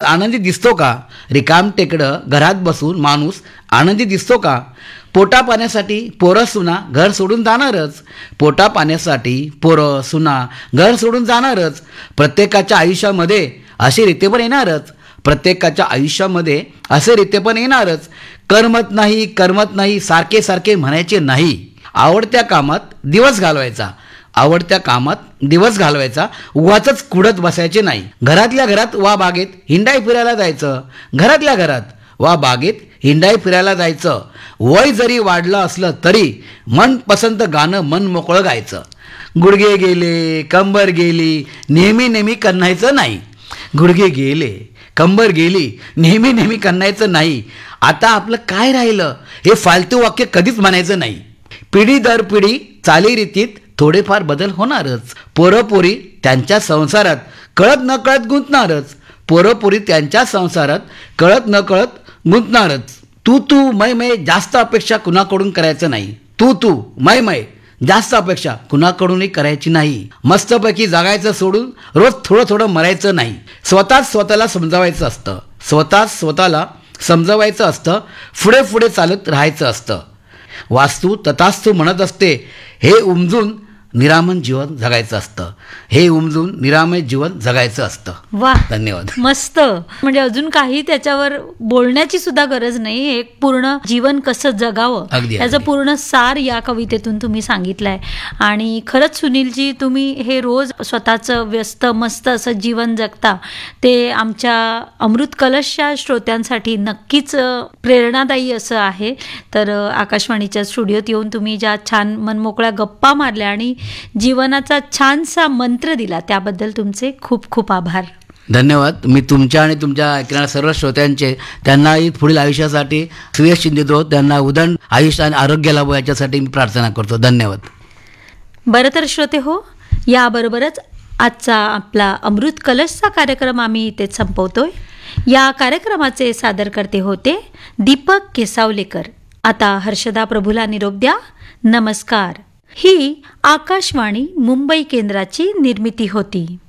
आनंदी दिसतो का? रिकाम टेकडं घरात बसून माणूस आनंदी दिसतो का? पोटा पाण्यासाठी पोरं सुना घर सोडून जाणारच. पोटा पाण्यासाठी पोरं सुना घर सोडून जाणारच. प्रत्येकाच्या आयुष्यामध्ये असे रीते पण येणारच. प्रत्येकाच्या आयुष्यामध्ये असे रीते पण येणारच. करमत नाही सारखे सारखे म्हणायचे नाही. आवडत्या कामात दिवस घालवायचा उगाचच कुडत बसायचे नाही. घरातल्या घरात वा बागेत हिंडाई फिरायला जायचं. घरातल्या घरात वा बागेत हिंडाई फिरायला जायचं. वय जरी वाढलं असलं तरी मनपसंत गाणं मन मोकळं गायचं. गुडघे गेले कंबर गेली नेहमी कन्हायचं नाही. गुडघे गेले कंबर गेली नेहमी कन्हायचं नाही. आता आपलं काय राहिलं हे फालतू वाक्य कधीच म्हणायचं नाही. पिढी दर पिढी चालीरीतीत थोडेफार बदल होणारच. पोरपोरी त्यांच्या संसारात कळत न कळत गुंतणारच. तू मै जास्त अपेक्षा कुणाकडून करायचं नाही. तू मै जास्त अपेक्षा कुणाकडूनही करायची नाही. मस्तपैकी जगायचं सोडून रोज थोडं मरायचं नाही. स्वतःला समजावायचं असतं. पुढे चालत राहायचं असतं. वास्तू तथास्तू म्हणत असते. हे उमजून निरामय जीवन जगायचं असतं. वा, धन्यवाद. मस्त. म्हणजे अजून काही त्याच्यावर बोलण्याची सुद्धा गरज नाही. एक पूर्ण जीवन कसं जगावं याचं पूर्ण सार या कवितेतून तुम्ही सांगितलंय. आणि खरंच सुनीलजी, तुम्ही हे रोज स्वतःचं व्यस्त मस्त असं जीवन जगता ते आमच्या अमृत कलशच्या श्रोत्यांसाठी नक्कीच प्रेरणादायी असं आहे. तर आकाशवाणीच्या स्टुडिओत येऊन तुम्ही ज्या छान मनमोकळ्या गप्पा मारल्या आणि जीवनाचा छानसा मंत्र दिला त्याबद्दल तुमचे खूप खूप आभार. धन्यवाद. मी तुमच्या आणि तुमच्या ऐकणाऱ्या सर्व श्रोत्यांचे त्यांनाही पुढील आयुष्यासाठी सुयश शिंदे त्यांना उदंड आयुष्य आणि आरोग्य लाभो याच्यासाठी मी प्रार्थना करतो. धन्यवाद. बरं तर श्रोते हो, याबरोबरच आजचा आपला अमृत कलशचा कार्यक्रम आम्ही इथेच संपवतोय. या कार्यक्रमाचे सादरकर्ते होते दीपक केसावलेकर. आता हर्षदा प्रभूला निरोप द्या. नमस्कार. ही आकाशवाणी मुंबई केंद्राची निर्मिती होती.